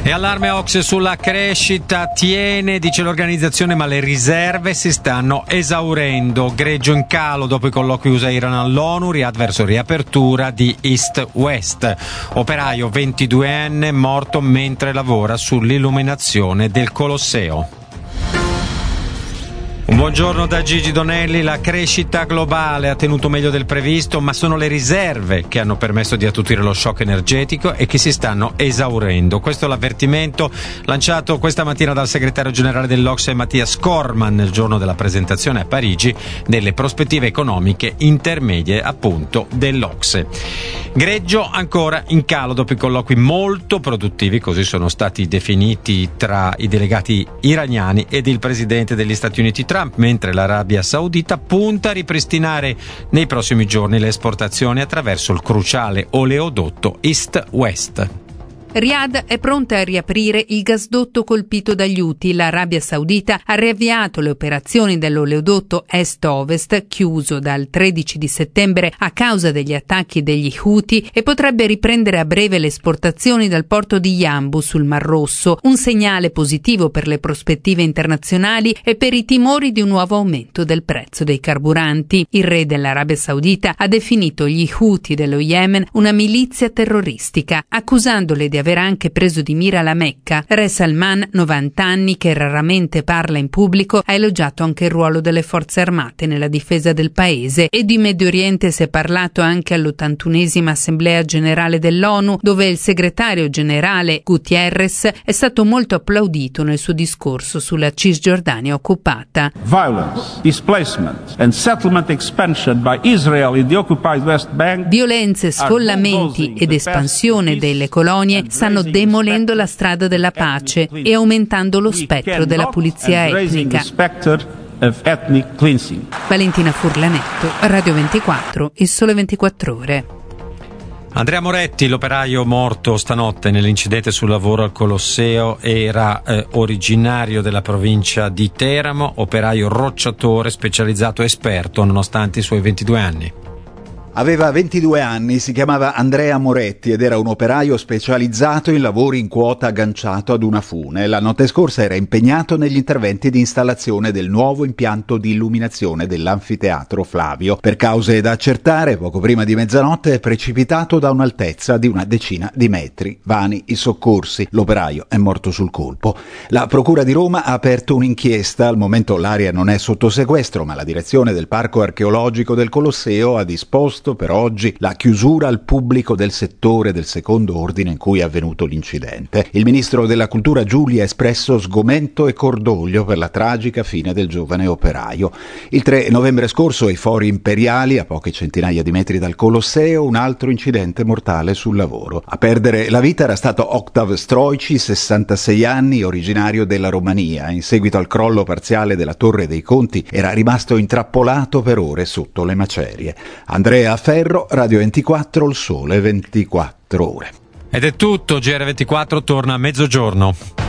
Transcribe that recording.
E allarme OCSE sulla crescita, tiene, dice l'organizzazione, ma le riserve si stanno esaurendo. Greggio in calo dopo i colloqui USA-Iran all'ONU, Riyadh verso riapertura di East-West. Operaio 22enne morto mentre lavora sull'illuminazione del Colosseo. Un buongiorno da Gigi Donelli. La crescita globale ha tenuto meglio del previsto, ma sono le riserve che hanno permesso di attutire lo shock energetico e che si stanno esaurendo. Questo è l'avvertimento lanciato questa mattina dal segretario generale dell'OCSE Mattias Cormann nel giorno della presentazione a Parigi delle prospettive economiche intermedie appunto dell'OCSE. Greggio ancora in calo dopo i colloqui molto produttivi, così sono stati definiti, tra i delegati iraniani ed il presidente degli Stati Uniti Trump, mentre l'Arabia Saudita punta a ripristinare nei prossimi giorni le esportazioni attraverso il cruciale oleodotto East-West. Riyadh è pronta a riaprire il gasdotto colpito dagli Houthi. L'Arabia Saudita ha riavviato le operazioni dell'oleodotto Est-Ovest, chiuso dal 13 di settembre a causa degli attacchi degli Houthi, e potrebbe riprendere a breve le esportazioni dal porto di Yanbu sul Mar Rosso, un segnale positivo per le prospettive internazionali e per i timori di un nuovo aumento del prezzo dei carburanti. Il re dell'Arabia Saudita ha definito gli Houthi dello Yemen una milizia terroristica, accusandole di aver anche preso di mira la Mecca. Re Salman, 90 anni, che raramente parla in pubblico, ha elogiato anche il ruolo delle forze armate nella difesa del paese, e di Medio Oriente si è parlato anche all'81esima Assemblea Generale dell'ONU, dove il segretario generale Guterres è stato molto applaudito nel suo discorso sulla Cisgiordania occupata. Violence, displacement and settlement expansion by Israel in the occupied West Bank. Violenze, sfollamenti ed espansione delle colonie stanno demolendo la strada della pace e aumentando lo spettro della pulizia etnica. Valentina Furlanetto, Radio 24, Il Sole 24 Ore. Andrea Moretti, l'operaio morto stanotte nell'incidente sul lavoro al Colosseo, era originario della provincia di Teramo, operaio rocciatore specializzato esperto nonostante i suoi 22 anni. Aveva 22 anni, si chiamava Andrea Moretti ed era un operaio specializzato in lavori in quota agganciato ad una fune. La notte scorsa era impegnato negli interventi di installazione del nuovo impianto di illuminazione dell'anfiteatro Flavio. Per cause da accertare, poco prima di mezzanotte è precipitato da un'altezza di una decina di metri. Vani i soccorsi. L'operaio è morto sul colpo. La Procura di Roma ha aperto un'inchiesta. Al momento l'area non è sotto sequestro, ma la direzione del Parco Archeologico del Colosseo ha disposto per oggi la chiusura al pubblico del settore del secondo ordine in cui è avvenuto l'incidente. Il ministro della Cultura Giuli ha espresso sgomento e cordoglio per la tragica fine del giovane operaio. Il 3 novembre scorso ai Fori Imperiali, a poche centinaia di metri dal Colosseo, un altro incidente mortale sul lavoro. A perdere la vita era stato Octav Stroici, 66 anni, originario della Romania. In seguito al crollo parziale della Torre dei Conti era rimasto intrappolato per ore sotto le macerie. Andrea Ferro, Radio 24, Il Sole 24 Ore. Ed è tutto, GR24 torna a mezzogiorno.